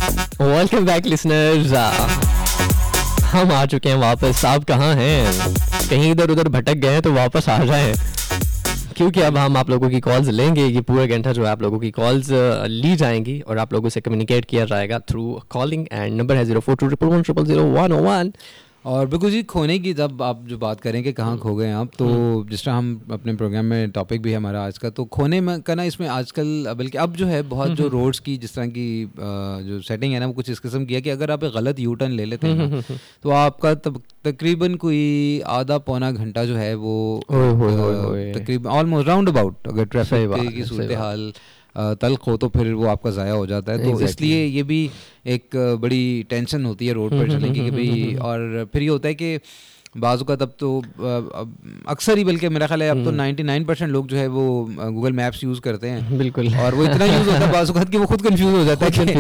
Welcome back listeners. हम आ चुके हैं वापस। आप कहाँ हैं? कहीं इधर उधर भटक गए हैं तो वापस आ जाएं, क्योंकि अब हम आप लोगों की कॉल्स लेंगे। ये पूरा घंटा जो है आप लोगों की कॉल्स ली जाएंगी और आप लोगों से कम्युनिकेट किया जाएगा थ्रू कॉलिंग। एंड नंबर है 042111000101। और बिल्कुल जी, खोने की जब आप जो बात करें कि कहाँ खो गए आप, तो जिस तरह हम अपने प्रोग्राम में टॉपिक भी है हमारा आज का, तो खोने में का ना इसमें आजकल बल्कि अब जो है बहुत जो रोड्स की जिस तरह की जो सेटिंग है ना, वो कुछ इस किस्म की है कि अगर आप एक गलत यू टर्न ले लेते हैं ना, तो आपका तकरीबन कोई आधा पौना घंटा जो है वो तकरीबन ऑलमोस्ट राउंड अबाउट, अगर ट्रैफिक की सूरत हाल तल्ख हो तो फिर वो आपका ज़ाया हो जाता है। तो इसलिए ये भी एक बड़ी टेंशन होती है रोड पर चलने की कि भाई, और फिर ये होता है कि बाज़ू का तब तो अक्सर ही, बल्कि मेरा ख्याल है अब तो 99% लोग जो है वो गूगल मैप्स यूज़ करते हैं। बिल्कुल। और वो इतना यूज़ होता है बाज़ू का कि वो खुद कंफ्यूज हो जाता है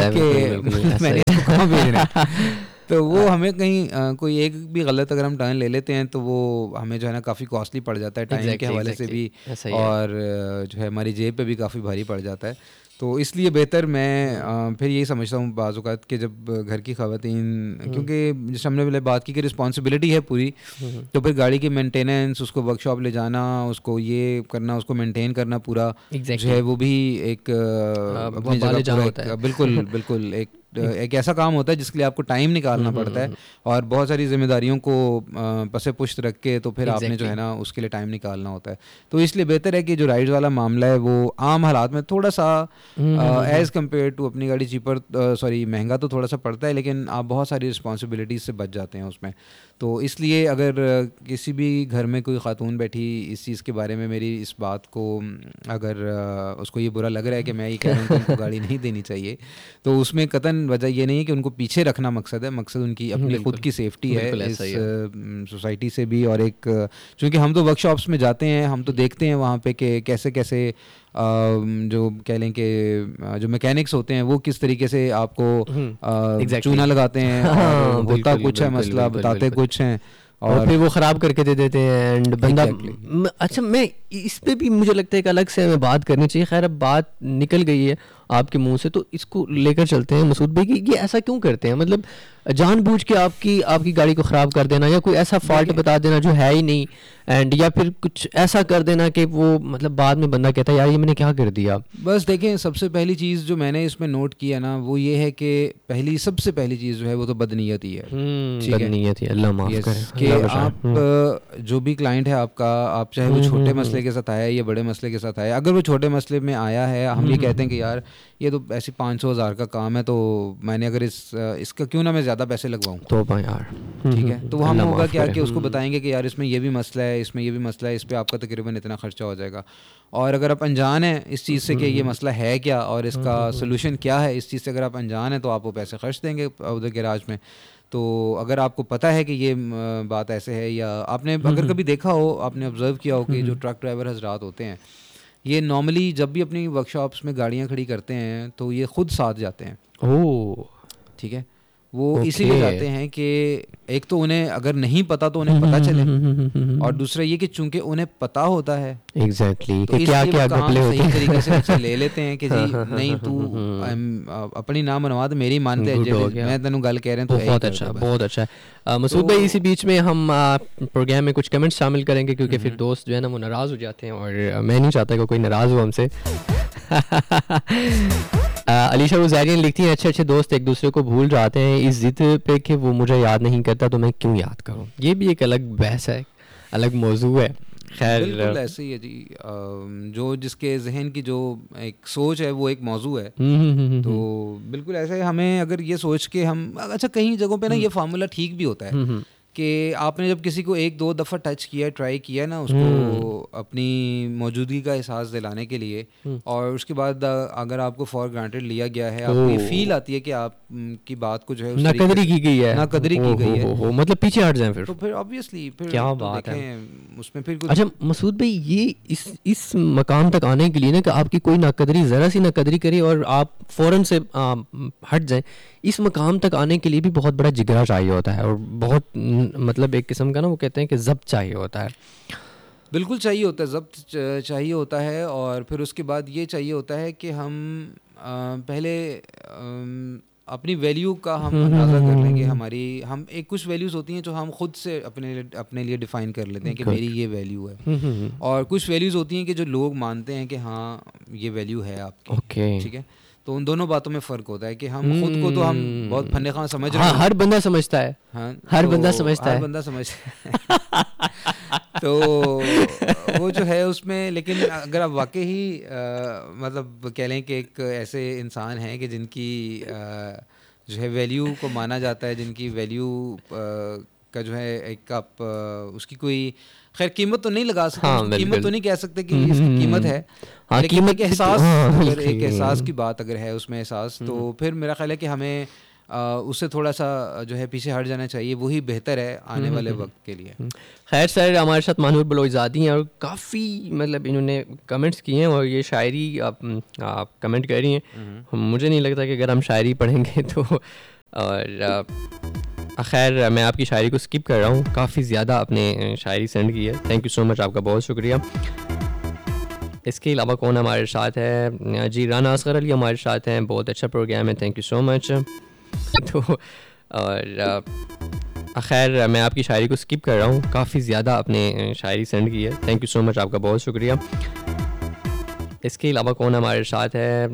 कि मैंने इसको कहाँ भेजना है। तो वो हमें कहीं कोई एक भी गलत अगर हम टर्न ले लेते हैं तो वो हमें जो है ना काफ़ी कॉस्टली पड़ जाता है, टाइम के हवाले से भी, और जो है हमारी जेब पे भी काफ़ी भारी पड़ जाता है। तो इसलिए बेहतर मैं फिर यही समझता हूँ बाज़ औक़ात कि जब घर की ख़वातीन, क्योंकि जैसे हमने पहले बात की कि रिस्पॉन्सिबिलिटी है पूरी, तो फिर गाड़ी की मेंटेनेंस, उसको वर्कशॉप ले जाना, उसको ये करना, उसको मेंटेन करना पूरा जो है वो भी एक अपनी जगह बिल्कुल बिल्कुल एक ऐसा काम होता है जिसके लिए आपको टाइम निकालना पड़ता है, और बहुत सारी जिम्मेदारियों को पसे पुश्त रख के तो फिर आपने जो है ना उसके लिए टाइम निकालना होता है। तो इसलिए बेहतर है कि जो राइड्स वाला मामला है वो आम हालात में थोड़ा सा एज़ कम्पेयर टू अपनी गाड़ी चीपर, महंगा तो थोड़ा सा पड़ता है, लेकिन आप बहुत सारी रिस्पॉन्सिबिलिटीज़ से बच जाते हैं उसमें। तो इसलिए अगर किसी भी घर में कोई खातून बैठी इस चीज़ के बारे में मेरी इस बात को, अगर उसको ये बुरा लग रहा है कि मैं ये कह रहा हूँ कि उनको गाड़ी नहीं देनी चाहिए, तो उसमें कतन वजह ये नहीं है कि उनको पीछे रखना मकसद है। मकसद उनकी अपनी खुद की सेफ्टी है इस सोसाइटी से भी। और एक चूँकि हम तो वर्कशॉप्स में जाते हैं, हम तो देखते हैं वहाँ पे कि कैसे कैसे जो कह लें कि जो मैकेनिक्स होते हैं वो किस तरीके से आपको चूना लगाते हैं, और होता कुछ है मसला, बताते कुछ हैं और फिर वो ख़राब करके दे देते हैं। एंड बंदा अच्छा, मैं इस पे भी मुझे लगता है कि अलग से हमें बात करनी चाहिए। खैर अब बात निकल गई है आपके मुंह से, तो इसको लेकर चलते हैं मसूद भाई कि ये ऐसा क्यों करते हैं? मतलब जानबूझ के आपकी गाड़ी को ख़राब कर देना, या कोई ऐसा फॉल्ट बता देना जो है ही नहीं, एंड या फिर कुछ ऐसा कर देना कि वो मतलब बाद में बंदा कहता है यार ये मैंने क्या कर दिया। बस देखें, सबसे पहली चीज़ जो मैंने इसमें नोट किया ना वो ये है कि सबसे पहली चीज़ जो है वो तो बदनीयती है। बदनीयती, अल्लाह माफ़ करे कि आप जो भी क्लाइंट है आपका, आप चाहे वो छोटे मसले के साथ आया है या बड़े मसले के साथ आया, अगर वो छोटे मसले में आया है, हम ये कहते हैं कि यार ये तो ऐसे 500,000 का काम है, तो मैंने अगर इसका क्यों ना मैं ज़्यादा पैसे लगवाऊँ, तो यार ठीक है, तो हम होगा क्या कि उसको बताएंगे कि यार इसमें ये भी मसला है, इसमें ये भी मसला है, इस पर आपका तकरीबन इतना खर्चा हो जाएगा। और अगर आप अनजान हैं इस चीज़ से कि ये मसला है क्या और इसका सोल्यूशन क्या है, इस चीज़ से अगर आप अनजान हैं तो आप वो पैसे खर्च देंगे उधर गैराज में। तो अगर आपको पता है कि ये बात ऐसे है, या आपने अगर कभी देखा हो, आपने ऑब्ज़र्व किया हो कि जो ट्रक ड्राइवर हजरात होते हैं ये नॉर्मली जब भी अपनी वर्कशॉप्स में गाड़ियाँ खड़ी करते हैं तो ये खुद साथ जाते हैं। ओह, ठीक है, वो इसीलिए जाते हैं कि एक तो उन्हें अगर नहीं पता तो उन्हें पता चले, और दूसरा ये कि चूंकि उन्हें पता होता है एग्जैक्टली तो क्या क्या घपले होते हैं, सही तरीके से ले लेते हैं कि जी नहीं तू अपनी ना मनवा दे, मेरी मानते हैं, मैं तेनू गल कह रहे हैं तो बहुत अच्छा, बहुत अच्छा। मसूद भाई इसी बीच में हम प्रोग्राम में कुछ कमेंट्स शामिल करेंगे, क्योंकि फिर दोस्त जो है ना वो नाराज़ हो जाते हैं, और मैं नहीं चाहता कि कोई नाराज़ हो हमसे। अलीशा गुज़ारियन लिखती हैं अच्छे अच्छे दोस्त एक दूसरे को भूल जाते हैं इस जिद पे कि वो मुझे याद नहीं करता तो मैं क्यों याद करूं। ये भी एक अलग बहस है, अलग मौजू है। खैर बिल्कुल ऐसे ही है जी, जो जिसके जहन की जो एक सोच है वो एक मौजू है। तो बिल्कुल ऐसे हमें अगर ये सोच के हम, अच्छा कहीं जगहों पे ना ये फार्मूला ठीक भी होता है कि आपने जब किसी को एक दो दफ़ा टच किया, ट्राई किया ना उसको अपनी मौजूदगी का एहसास दिलाने के लिए, और उसके बाद अगर आपको फॉर ग्रांटेड लिया गया है, आपको ये फील आती है कि आप की बात को जो है नाकदरी की गई है, नाकदरी की गई है, मतलब पीछे हट जाएं फिर, तो फिर ऑब्वियसली फिर क्या तो बात है उसमें फिर कुछ। अच्छा मसूद भाई, ये इस मकाम तक आने के लिए ना कि आपकी कोई नाकदरी, ज़रा सी नाकदरी करे और आप फ़ौरन से हट जाएं, इस मकाम तक आने के लिए भी बहुत बड़ा जिगरा चाहिए होता है, और बहुत मतलब एक किस्म का ना वो कहते हैं कि ज़ब्त चाहिए होता है। बिल्कुल चाहिए होता है, ज़ब्त चाहिए होता है, और फिर उसके बाद ये चाहिए होता है कि हम पहले अपनी वैल्यू का हम अंदाज़ा कर लेंगे। हम एक कुछ वैल्यूज़ होती हैं जो हम खुद से अपने लिए डिफ़ाइन कर लेते हैं कि मेरी ये वैल्यू है, और कुछ वैल्यूज़ होती हैं कि जो लोग मानते हैं कि हाँ ये वैल्यू है आपकी, ठीक है। तो उन दोनों बातं में फ़र्क होता है कि हम खुद को तो हम बहुत फन्ने खां समझ रहे हैं, हर बंदा समझता है, हाँ हर बंदा समझता है, हर बंदा समझता है। तो वो जो है उसमें, लेकिन अगर आप वाकई ही मतलब कह लें कि एक ऐसे इंसान हैं कि जिनकी जो है वैल्यू को माना जाता है, जिनकी वैल्यू का जो है एक आप उसकी कोई खैर कीमत तो नहीं लगा सकते, हाँ, कीमत तो नहीं कह सकते कि इसकी कीमत है, हाँ, लेकिन कीमत एक एहसास, अगर एक बिल्कुल। एहसास की बात अगर है उसमें एहसास, तो फिर मेरा ख्याल है कि हमें उससे थोड़ा सा जो है पीछे हट जाना चाहिए, वही बेहतर है आने वाले वक्त के लिए। खैर सर, हमारे साथ मानूर बलोचज़ादी हैं और काफ़ी मतलब इन्होंने कमेंट्स किए हैं और ये शायरी आप कमेंट कर रही हैं। मुझे नहीं लगता कि अगर हम शायरी पढ़ेंगे तो, और खैर मैं आपकी शायरी को स्किप कर रहा हूँ, काफ़ी ज़्यादा आपने शायरी सेंड की है, थैंक यू सो मच, आपका बहुत शुक्रिया। इसके अलावा कौन हमारे साथ है जी, राना असगर अली हमारे साथ हैं, बहुत अच्छा प्रोग्राम है, थैंक यू सो मच। तो और खैर मैं आपकी शायरी को स्किप कर रहा हूँ, काफ़ी ज़्यादा आपने शायरी सेंड की है, थैंक यू सो मच, आपका बहुत शुक्रिया। इसके अलावा कौन हमारे साथ है